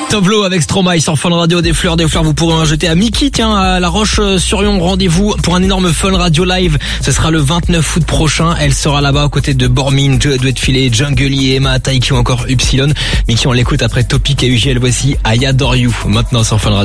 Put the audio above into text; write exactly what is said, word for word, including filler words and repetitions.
Tableau avec Stromae sur Fun Radio, des fleurs, des fleurs, vous pourrez en jeter à Mickey, tiens, à La Roche-sur-Yon. Rendez-vous pour un énorme Fun Radio live. Ce sera le vingt-neuf août prochain. Elle sera là-bas aux côtés de Bormin, Joe Douet-Filet, Jungle, Emma, Taiki ou encore Upsilon. Mickey, on l'écoute après Topic et U G L. Voici I Adore You, maintenant sur Fun Radio.